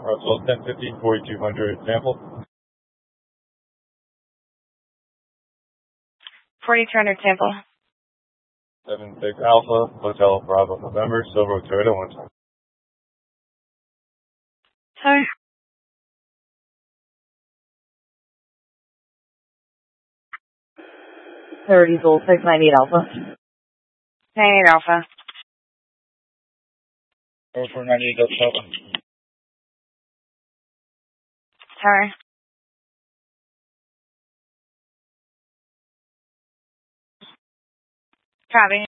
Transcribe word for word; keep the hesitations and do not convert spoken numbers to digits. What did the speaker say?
Russell, ten fifty, forty-two hundred, sample. forty-two hundred sample. seven six Alpha, Hotel Bravo November, Silver Toyota one time. Sorry. thirty Diesel, six ninety-eight Alpha. ninety-eight Alpha. oh four ninety-eight Alpha. Sorry. Copy.